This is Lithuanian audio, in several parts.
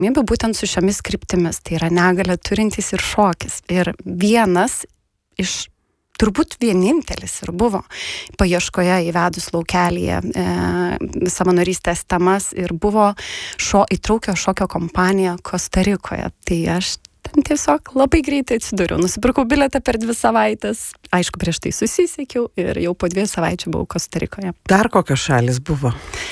galimybių būtent su šiomis kryptimis. Tai yra negalią turintis ir šokis. Ir vienas iš turbūt vienintelis ir buvo paieškoje įvedus laukelyje savanorystės temas ir buvo įtraukio šokio kompanija Kostarikoje. Tai aš ten tiesiog labai greitai atsidūriau. Nusipirkau bilietą per 2 savaitės. Aišku, prieš tai susisiekiau ir jau po 2 savaičių buvau Kostarikoje. Dar kokios šalis buvo?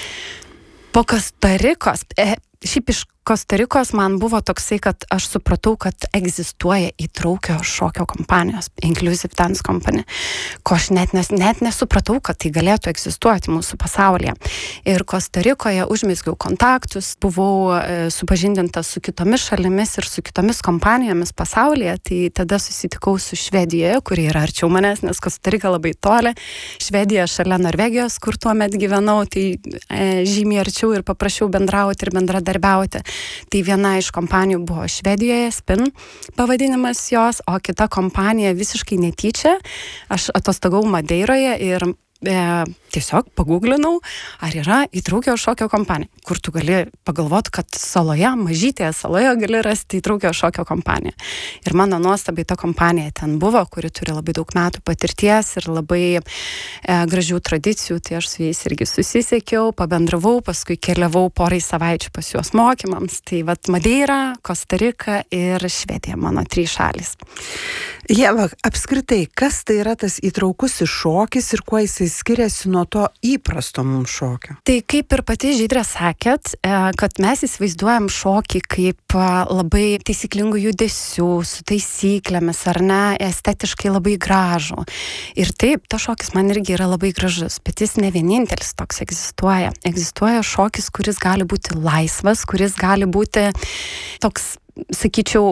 Po Kostarikos, šiaip iš Kostarikos man buvo toksai, kad aš supratau, kad egzistuoja įtraukio šokio kompanijos, Inclusive Dance Company, ko aš net nesupratau, kad tai galėtų egzistuoti mūsų pasaulyje. Ir Kostarikoje užmezgiau kontaktus, buvau supažindinta su kitomis šalimis ir su kitomis kompanijomis pasaulyje, tai tada susitikau su Švedijoje, kuri yra arčiau manęs, nes Kostarika labai toli, Švedija šalia Norvegijos, kur tuo met gyvenau, tai žymiai arčiau ir paprašiau bendrauti ir bendradarbiauti. Tai viena iš kompanijų buvo Švedijoje, Spin pavadinimas jos, o kita kompanija visiškai netyčia. Aš atostogavau Madeiroje ir tiesiog paguglinau, ar yra įtraukio šokio kompanija, kur tu gali pagalvoti, kad saloje, mažytėje saloje gali rasti įtraukio šokio kompaniją. Ir mano nuostabai ta kompanija ten buvo, kuri turi labai daug metų patirties ir labai gražių tradicijų, tai aš su jais irgi susisiekiau, pabendravau, paskui keliavau porai savaičių pas juos mokymams. Tai vat Madeira, Kostarika ir Švedija, mano 3 šalys. Ieva, apskritai, kas tai yra tas įtraukusis šokis ir kuo jisai skiriasi nuo to įprasto mums šokio? Tai kaip ir pati Žydrė sakėt, kad mes įsivaizduojam šokį kaip labai taisyklingų judesių, su taisyklėmis, ar ne, estetiškai labai gražų. Ir taip, ta šokis man irgi yra labai gražus, bet jis ne vienintelis toks egzistuoja. Egzistuoja šokis, kuris gali būti laisvas, kuris gali būti toks, sakyčiau,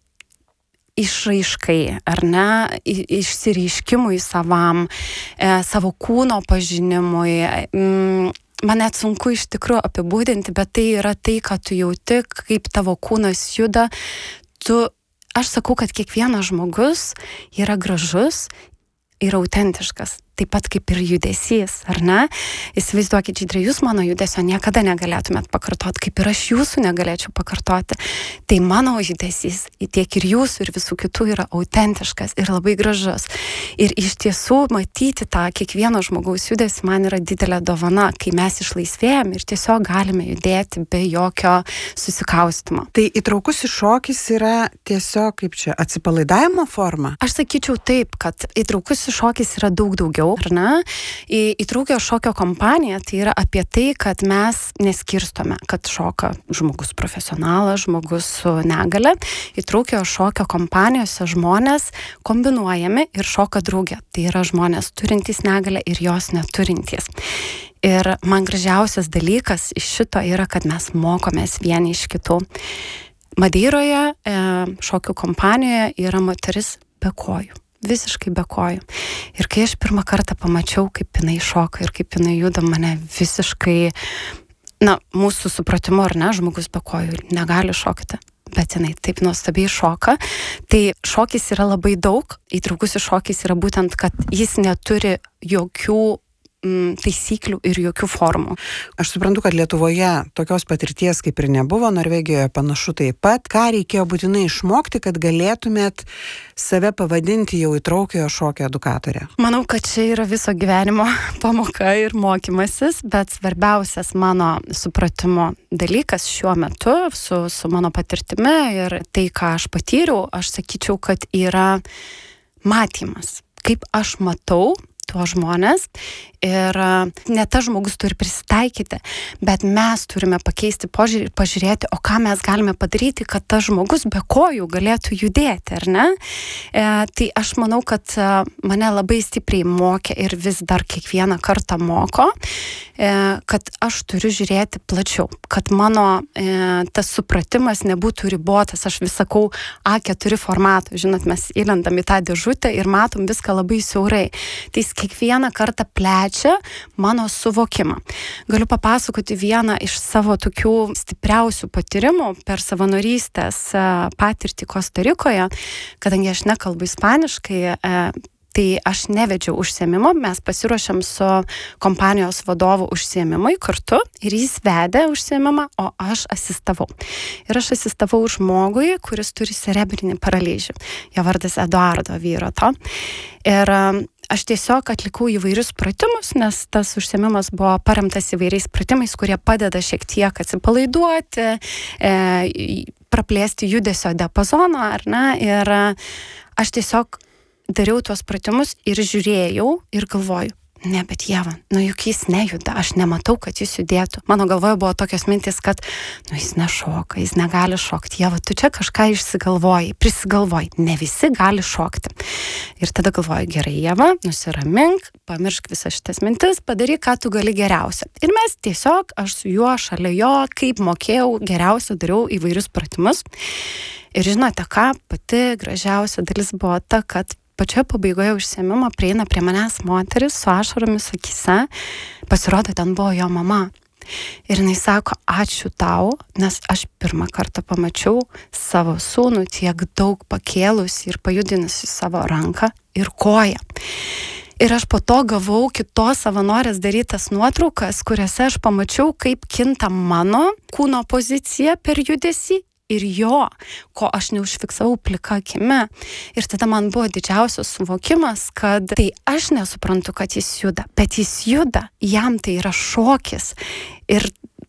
išraiškai, ar ne, išsireiškimui savam, savo kūno pažinimui. Man net sunku iš tikrųjų apibūdinti, bet tai yra tai, ką tu jauti, kaip tavo kūnas juda. Aš sakau, kad kiekvienas žmogus yra gražus ir autentiškas. Taip pat kaip ir judesys, ar ne? Įsivaizduokit, Žydrė, jūs mano judesio niekada negalėtumėt pakartoti, kaip ir aš jūsų negalėčiau pakartoti. Tai mano judesys, tiek ir jūsų ir visų kitų yra autentiškas ir labai gražus. Ir iš tiesų matyti tą kiekvieno žmogaus judesį man yra didelė dovana, kai mes išlaisvėjam ir tiesiog galime judėti be jokio susikaustimo. Tai įtraukusis šokis yra tiesiog kaip čia atsipalaidavimo forma? Aš sakyčiau taip, kad įtraukusis šokis yra daug daugiau, ar ne? Įtraukio šokio kompanija tai yra apie tai, kad mes neskirstome, kad šoka žmogus profesionalas, žmogus su negale. Įtraukio šokio kompanijose žmonės kombinuojami ir šoka drauge. Tai yra žmonės turintys negalę ir jos neturintys. Ir man gražiausias dalykas iš šito yra, kad mes mokomės vieni iš kitų. Madeiroje šokių kompanijoje yra moteris be kojų. Visiškai be kojų. Ir kai aš pirmą kartą pamačiau, kaip jinai šoka ir kaip jinai juda, mane visiškai, mūsų supratimu, ar ne, žmogus be kojų negali šokti, bet jinai taip nuostabiai šoka. Tai šokis yra labai daug, įtraukusis šokis yra būtent, kad jis neturi jokių taisyklių ir jokių formų. Aš suprantu, kad Lietuvoje tokios patirties kaip ir nebuvo, Norvegijoje panašu taip pat. Ką reikėjo būtinai išmokti, kad galėtumėt save pavadinti jau įtraukiojo šokio edukatorė? Manau, kad čia yra viso gyvenimo pamoka ir mokymasis, bet svarbiausias mano supratimo dalykas šiuo metu su mano patirtimi ir tai, ką aš patyriau, aš sakyčiau, kad yra matymas. Kaip aš matau tuos žmonės ir ne tas žmogus turi prisitaikyti, bet mes turime pakeisti požiūrį ir pažiūrėti, o ką mes galime padaryti, kad tas žmogus be kojų galėtų judėti, ar ne? Tai aš manau, kad mane labai stipriai mokė ir vis dar kiekvieną kartą moko, kad aš turiu žiūrėti plačiau, kad mano tas supratimas nebūtų ribotas. Aš vis sakau A4 formatų, žinot, mes įlendam į tą dėžutę ir matom viską labai siaurai. Tai jis kiekvieną kartą plečia mano suvokimą. Galiu papasakoti vieną iš savo tokių stipriausių patyrimų per savanorystės patirtį Kostarikoje, kadangi aš nekalbu ispaniškai, Tai aš nevedžiau užsiėmimo, mes pasiruošėm su kompanijos vadovu užsiėmimui kartu ir jis vedė užsiėmimą, o aš asistavau. Ir aš asistavau žmogui, kuris turi cerebrinį paralyžių. Jo vardas Eduardo vyro to. Ir aš tiesiog atlikau įvairius pratimus, nes tas užsiėmimas buvo paremtas įvairiais pratimais, kurie padeda šiek tiek atsipalaiduoti, praplėsti judesio diapazoną, ar ne? Ir aš tiesiog dariau tuos pratimus ir žiūrėjau ir galvoju, ne, bet Ieva, juk jis nejuda, aš nematau, kad jis judėtų. Mano galvoje buvo tokios mintis, kad jis nešoka, jis negali šokti. Ieva, tu čia kažką prisigalvoji, ne visi gali šokti. Ir tada galvoju, gerai, Ieva, nusiramink, pamiršk visas šitas mintis, padaryk, ką tu gali geriausia. Ir mes tiesiog, aš su juo, šalia jo, kaip mokėjau, geriausia dariau įvairius pratimus. Ir žinote ką, pati gražiausia dalis buvo ta, kad pačioje pabaigoje užsiėmimo prieina prie manęs moteris su ašaromis akyse, pasirodo, ten buvo jo mama. Ir jinai sako, ačiū tau, nes aš pirmą kartą pamačiau savo sūnų tiek daug pakėlus ir pajudinusi savo ranką ir koją. Ir aš po to gavau kitos savanorės darytas nuotraukas, kuriuose aš pamačiau, kaip kinta mano kūno pozicija per judesį ir jo, ko aš neužfiksavau plika akimi. Ir tada man buvo didžiausias suvokimas, kad tai aš nesuprantu, kad jis juda, bet jis juda, jam tai yra šokis. Ir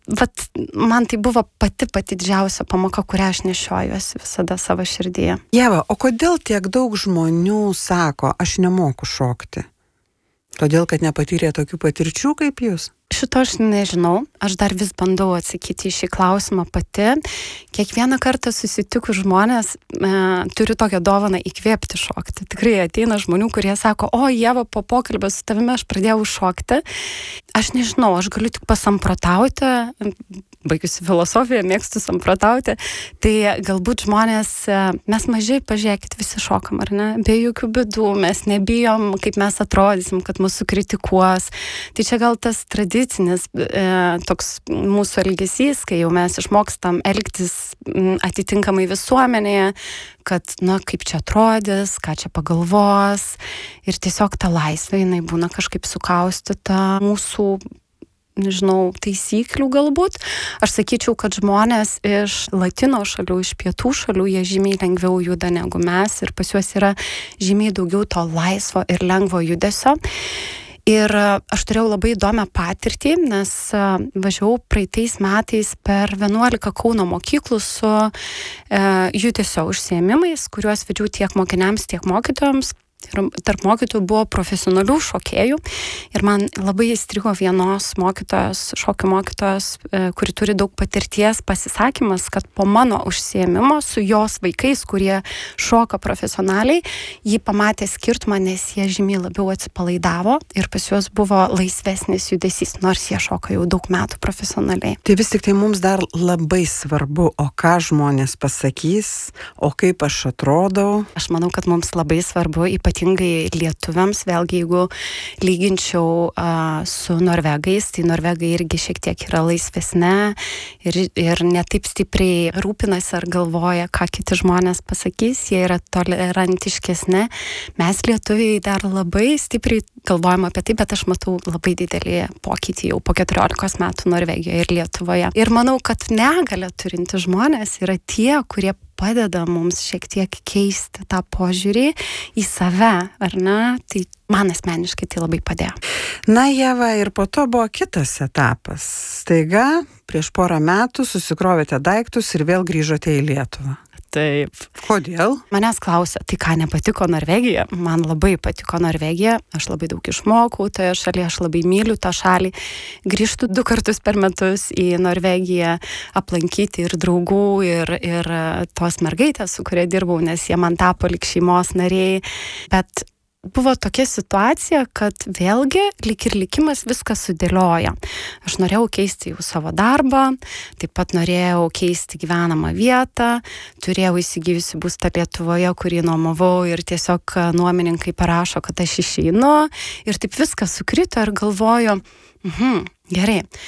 man tai buvo pati didžiausia pamoka, kurią aš nešiojuosi visada savo širdyje. Ieva, o kodėl tiek daug žmonių sako, aš nemoku šokti? Todėl, kad nepatyrė tokių patirčių kaip jūs? Šito aš nežinau, aš dar vis bandau atsakyti į šį klausimą pati. Kiekvieną kartą susitikus žmonės turiu tokią dovaną įkvėpti šokti. Tikrai ateina žmonių, kurie sako, o Ieva, po pokalbio su tavimi aš pradėjau šokti. Aš nežinau, aš galiu tik pasamprotauti, baigusi filosofiją, mėgstu samprotauti, tai galbūt žmonės, mes mažai, pažiūrėkit, visi šokam, ar ne? Be jokių bėdų, mes nebijom, kaip mes atrodysim, kad mūsų kritikuos. Tai čia gal tas tradicinis toks mūsų elgesys, kai jau mes išmokstam elgtis atitinkamai visuomenėje, kad, kaip čia atrodys, ką čia pagalvos. Ir tiesiog ta laisvė, jinai būna kažkaip sukaustyta mūsų, nežinau, taisyklių galbūt. Aš sakyčiau, kad žmonės iš latino šalių, iš pietų šalių, jie žymiai lengviau juda negu mes ir pas juos yra žymiai daugiau to laisvo ir lengvo judesio. Ir aš turėjau labai įdomią patirtį, nes važiavau praeitais metais per 11 Kauno mokyklų su judesio užsiėmimais, kuriuos vedžiau tiek mokiniams, tiek mokytojams. Ir tarp mokytojų buvo profesionalių šokėjų ir man labai įstrigo vienos mokytojos, šokio mokytojos, kuri turi daug patirties, pasisakymas, kad po mano užsiėmimo su jos vaikais, kurie šoka profesionaliai, ji pamatė skirtumą, nes jie žymiai labiau atsipalaidavo ir pas juos buvo laisvesnis judesys, nors jie šoka jau daug metų profesionaliai. Tai vis tik tai mums dar labai svarbu, o ką žmonės pasakys, o kaip aš atrodau. Aš manau, kad mums labai svarbu, ypatingai lietuviams, vėlgi jeigu lyginčiau su norvegais, tai norvegai irgi šiek tiek yra laisvesnė ir netaip stipriai rūpinasi ar galvoja, ką kiti žmonės pasakys, jie yra tolerantiškesni. Mes lietuviai dar labai stipriai galvojam apie tai, bet aš matau labai didelį pokytį jau po 14 metų Norvegijoje ir Lietuvoje. Ir manau, kad negalią turinti žmonės yra tie, kurie padeda mums šiek tiek keisti tą požiūrį į save, ar ne? Tai man asmeniškai tai labai padėjo. Na, Ieva, ir po to buvo kitas etapas. Staiga, prieš porą metų susikrovėte daiktus ir vėl grįžote į Lietuvą. Taip. Kodėl? Manęs klausia, tai ką nepatiko Norvegija? Man labai patiko Norvegija, aš labai daug išmokau toje šalyje, aš labai myliu tą šalį. Grįžtu 2 kartus per metus į Norvegiją aplankyti ir draugų, ir tos mergaitės, su kuria dirbau, nes jie man tapo lyg šeimos nariai. Bet buvo tokia situacija, kad vėlgi lyg ir likimas viską sudėlioja. Aš norėjau keisti jau savo darbą, taip pat norėjau keisti gyvenamą vietą, turėjau įsigijusi būstą Lietuvoje, kurį nuomavau ir tiesiog nuomininkai parašo, kad aš išeinu ir taip viskas sukrito ir galvoju, gerai.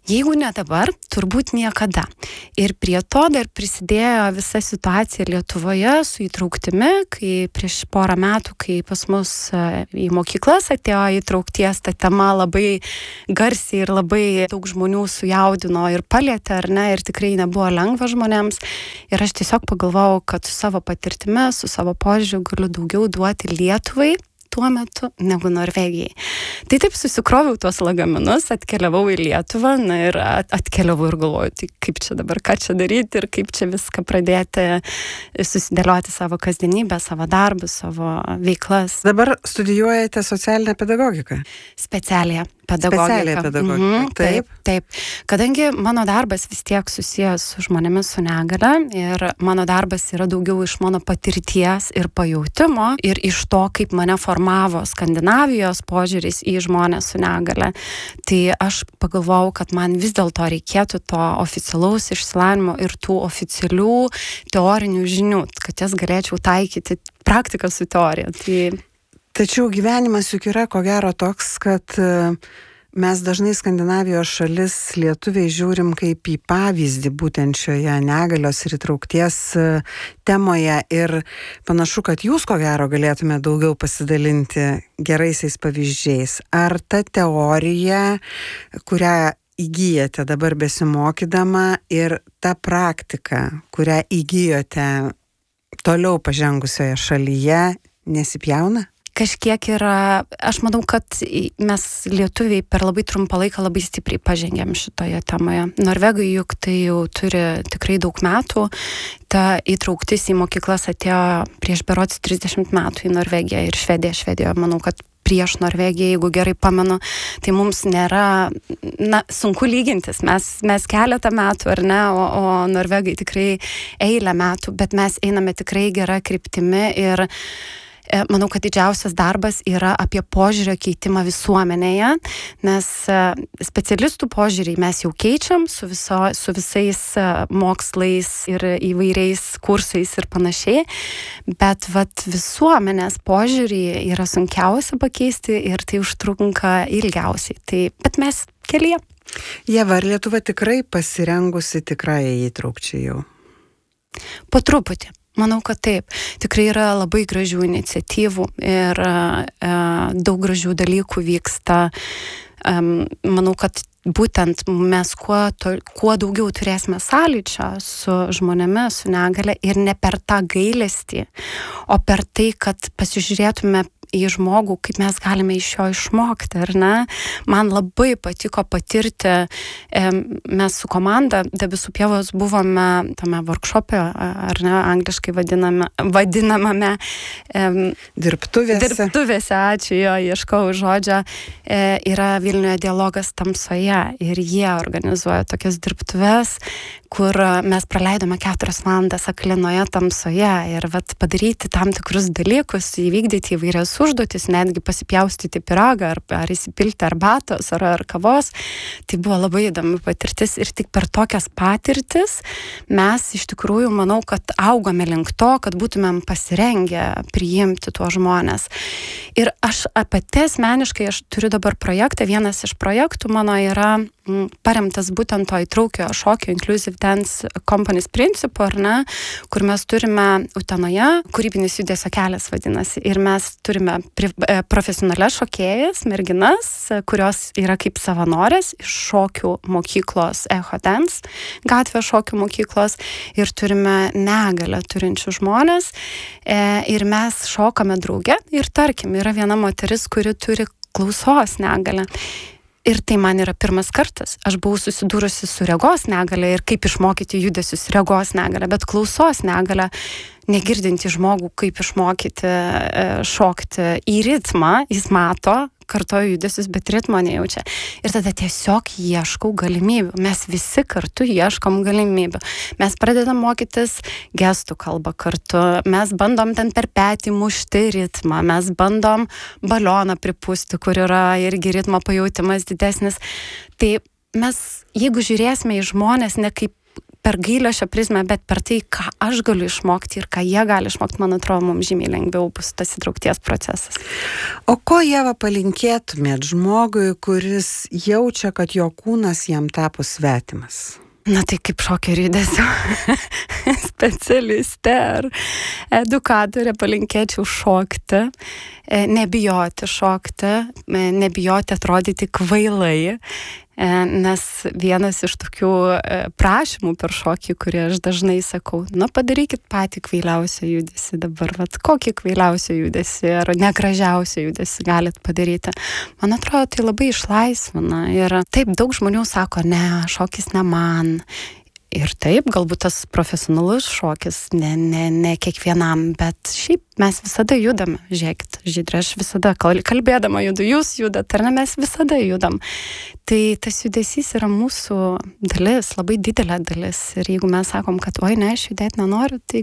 Jeigu ne dabar, turbūt niekada. Ir prie to dar prisidėjo visa situacija Lietuvoje su įtrauktimi, kai prieš porą metų, kai pas mus į mokyklas atėjo įtraukties, ta tema labai garsiai ir labai daug žmonių sujaudino ir palietė, ar ne, ir tikrai nebuvo lengva žmonėms. Ir aš tiesiog pagalvojau, kad su savo patirtimi, su savo požiūriu galiu daugiau duoti Lietuvai tuo metu negu Norvegijai. Tai taip susikroviau tuos lagaminus, atkeliavau į Lietuvą, na ir atkeliavau ir galvoju, tai kaip čia dabar, ką čia daryti ir kaip čia viską pradėti susidėlioti savo kasdienybę, savo darbus, savo veiklas. Dabar studijuojate socialinę pedagogiką? Specialiąją pedagogiką. Taip. Kadangi mano darbas vis tiek susijęs su žmonėmis su negale ir mano darbas yra daugiau iš mano patirties ir pajautimo ir iš to, kaip mane formavo Skandinavijos požiūris į žmonės su negale, tai aš pagalvojau, kad man vis dėlto reikėtų to oficialaus išsilavinimo ir tų oficialių teorinių žinių, kad jas galėčiau taikyti praktiką su teorija. Tačiau gyvenimas juk yra ko gero toks, kad mes dažnai Skandinavijos šalis lietuviai žiūrim kaip į pavyzdį būtent šioje negalios ir įtraukties temoje ir panašu, kad jūs ko gero galėtume daugiau pasidalinti geraisiais pavyzdžiais. Ar ta teorija, kurią įgyjate dabar besimokydama ir ta praktika, kurią įgyjote toliau pažengusioje šalyje, nesipjauna? Kažkiek yra, aš manau, kad mes lietuviai per labai trumpą laiką labai stipriai pažengėm šitoje temoje. Norvegai juk tai jau turi tikrai daug metų. Ta įtrauktis į mokyklas atėjo prieš berods 30 metų į Norvegiją ir Švedijoje. Manau, kad prieš Norvegiją, jeigu gerai pamenu, tai mums nėra, sunku lygintis. Mes keletą metų, ar ne, o Norvegai tikrai eilę metų, bet mes einame tikrai gerą kryptimi ir manau, kad didžiausias darbas yra apie požiūrio keitimą visuomenėje, nes specialistų požiūrį mes jau keičiam su visais mokslais ir įvairiais kursais ir panašiai, bet visuomenės požiūrį yra sunkiausia pakeisti ir tai užtrunka ilgiausiai. Bet mes kelyje. Ieva, ar Lietuva tikrai pasirengusi tikrąją įtraukčiai jau? Po truputį. Manau, kad taip. Tikrai yra labai gražių iniciatyvų ir daug gražių dalykų vyksta. Manau, kad būtent mes kuo daugiau turėsime sąlyčio su žmonėmis su negale ir ne per tą gailestį, o per tai, kad pasižiūrėtume į žmogų, kaip mes galime iš jo išmokti, ar ne? Man labai patiko patirti, mes su komanda Debesų pievos buvome tame workshop'e, ar ne, angliškai vadinamame dirbtuvėse, ačiū, jo, ieškau žodžio, yra Vilniuje dialogas tamsoje ir jie organizuoja tokias dirbtuves, kur mes praleidome 4 valandas aklinoje tamsoje ir padaryti tam tikrus dalykus, įvykdyti įvairias užduotis, netgi pasipjaustyti pyragą ar įsipilti arbatos ar kavos. Tai buvo labai įdomi patirtis ir tik per tokias patirtis mes iš tikrųjų, manau, kad augame link to, kad būtumėm pasirengę priimti tuos žmonės. Ir aš pati asmeniškai, aš turiu dabar projektą, vienas iš projektų mano yra paremtas būtent to įtraukio šokio Inclusive Dance Company's principu, ar ne, kur mes turime Utenoje, kūrybinis judesio kelias vadinasi, ir mes turime profesionalias šokėjas, merginas, kurios yra kaip savanorės iš šokių mokyklos Echo Dance, gatvės šokių mokyklos, ir turime negalę turinčių žmonės, ir mes šokame drauge, ir tarkim, yra viena moteris, kuri turi klausos negalę. Ir tai man yra pirmas kartas. Aš buvau susidūrusi su regos negale ir kaip išmokyti judesius regos negale, bet klausos negale, negirdinti žmogų, kaip išmokyti šokti į ritmą, jis mato, kartoju judesius, bet ritmo nejaučia. Ir tada tiesiog ieškau galimybių. Mes visi kartu ieškom galimybių. Mes pradedam mokytis gestų kalbą kartu. Mes bandom ten per petį mušti ritmą. Mes bandom balioną pripūsti, kur yra irgi ritmo pajautimas didesnis. Tai mes, jeigu žiūrėsime į žmonės ne kaip per gailesčio prizmę, bet per tai, ką aš galiu išmokti ir ką jie gali išmokti, man atrodo, mums žymiai lengviau bus tas įtraukties procesas. O ko, Ieva, palinkėtumėt žmogui, kuris jaučia, kad jo kūnas jam tapo svetimas? Na tai kaip šokio ir judesio specialistė ar edukatorė palinkėčiau šokti, nebijoti šokti, nebijoti atrodyti kvailai, nes vienas iš tokių prašymų per šokį, kurį aš dažnai sakau, padarykit patį kvailiausią judesį dabar, kokį kvailiausią judesį ar negražiausią judesį galit padaryti. Man atrodo, tai labai išlaisvina ir taip daug žmonių sako, ne, šokis ne man. Ir taip, galbūt tas profesionalus šokis, ne kiekvienam, bet šiaip mes visada judame. Žiūrėkit, Žydrė, aš visada kalbėdama judu, jūs judat, ar ne, mes visada judam. Tai tas judesys yra mūsų dalis, labai didelė dalis. Ir jeigu mes sakom, kad oi, ne, aš judėti nenoriu, tai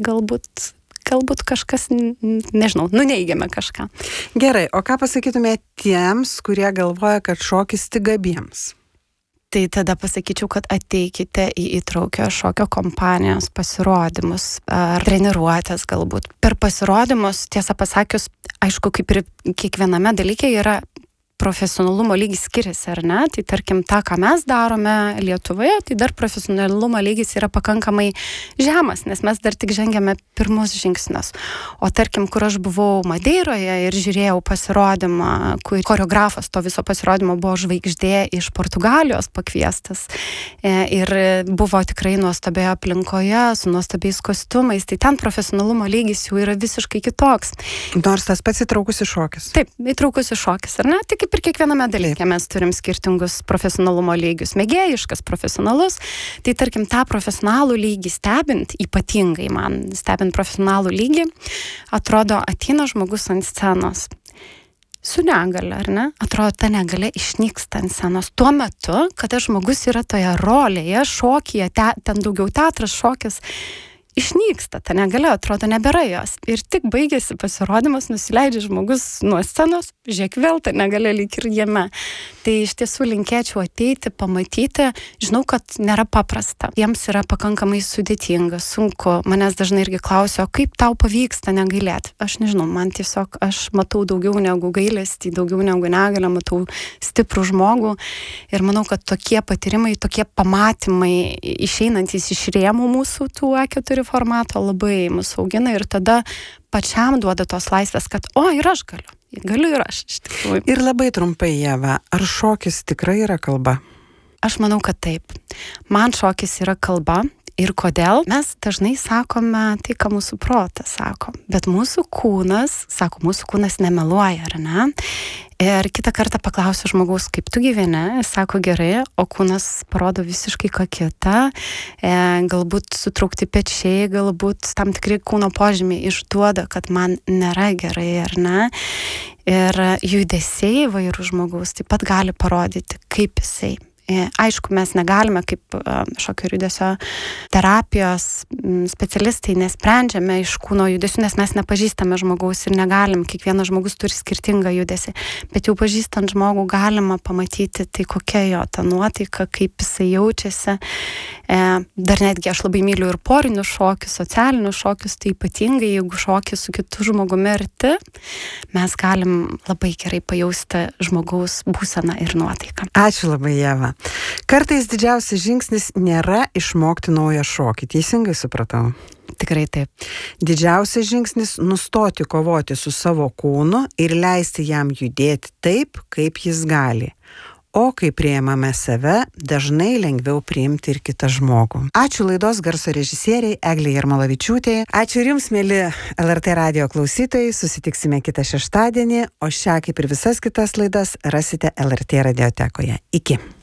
galbūt kažkas, nežinau, nuneigiame kažką. Gerai, o ką pasakytumėte tiems, kurie galvoja, kad šokis tik gabiems? Tai tada pasakyčiau, kad ateikite į įtraukio šokio kompanijos pasirodymus ar treniruotės galbūt. Per pasirodymus, tiesą pasakius, aišku, kaip ir kiekviename dalyke yra profesionalumo lygis skiriasi, ar ne? Tai tarkim, tą, ką mes darome Lietuvoje, tai dar profesionalumo lygis yra pakankamai žemas, nes mes dar tik žengiame pirmus žingsnius. O tarkim, kur aš buvau Madeiroje ir žiūrėjau pasirodymą, kur choreografas to viso pasirodymo buvo žvaigždė iš Portugalijos pakviestas ir buvo tikrai nuostabioje aplinkoje, su nuostabiais kostiumais, tai ten profesionalumo lygis jau yra visiškai kitoks. Nors tas pats įtraukusis šokis. Taip, įtraukusis šokis, ar ne? Tik ir kiekviename dalyke mes turim skirtingus profesionalumo lygius. Mėgėjiškas, profesionalus. Tai tarkim, tą profesionalų lygį stebint, ypatingai man stebint profesionalų lygį, atrodo, ateina žmogus ant scenos su negale, ar ne? Atrodo, ta negalia išnyksta ant scenos. Tuo metu, kada žmogus yra toje rolėje, šokyje, ten daugiau teatras, šokis, išnyksta, ta negalia, atrodo, nebėra jos. Ir tik baigėsi pasirodymas, nusileidžia žmogus nuo scenos, žiūrėk, vėl ta negalia lyg ir jame. Tai iš tiesų linkėčiau ateiti, pamatyti, žinau, kad nėra paprasta. Jiems yra pakankamai sudėtinga, sunku. Manęs dažnai irgi klausia, o kaip tau pavyksta negailėti? Aš nežinau, man tiesiog, aš matau daugiau negu gailestį, daugiau negu negalę, matau stiprų žmogų. Ir manau, kad tokie patyrimai, tokie pamatymai, išeinantys iš rėmų mūsų tų A4 formato labai mus augina ir tada pačiam duoda tos laisvės, kad ir aš galiu ir aš iš tikrųjų. Ir labai trumpai, Ieva, ar šokis tikrai yra kalba? Aš manau, kad taip. Man šokis yra kalba. Ir kodėl? Mes dažnai sakome tai, ką mūsų protas sako. Bet mūsų kūnas nemeluoja, ar ne? Ir kitą kartą paklausiu žmogaus, kaip tu gyveni, jis sako gerai, o kūnas parodo visiškai ką kitą. Galbūt sutraukti pečiai, galbūt tam tikri kūno požymiai išduoda, kad man nėra gerai, ar ne? Ir judesiai įvairių žmogaus taip pat gali parodyti, kaip jisai. Aišku, mes negalime kaip šokio ir judesio terapijos specialistai nesprendžiame iš kūno judesių, nes mes nepažįstame žmogaus ir negalim, kiekvienas žmogus turi skirtingą judesį, bet jau pažįstant žmogų galima pamatyti tai kokia jo ta nuotaika, kaip jisai jaučiasi. Dar netgi aš labai myliu ir porinius šokius, socialinius šokius, tai ypatingai jeigu šoki su kitu žmogumi arti, mes galim labai gerai pajausti žmogaus būseną ir nuotaiką. Ačiū labai, Ieva. Kartais didžiausias žingsnis nėra išmokti naują šokį, teisingai supratau? Tikrai taip. Didžiausias žingsnis nustoti kovoti su savo kūnu ir leisti jam judėti taip, kaip jis gali. O kai priimame save, dažnai lengviau priimti ir kitą žmogų. Ačiū laidos garso režisieriai Eglei Jarmalavičiūtei. Ačiū ir jums, mėly LRT radijo klausytojai. Susitiksime kitą šeštadienį, o šią kaip ir visas kitas laidas rasite LRT radiotekoje. Iki.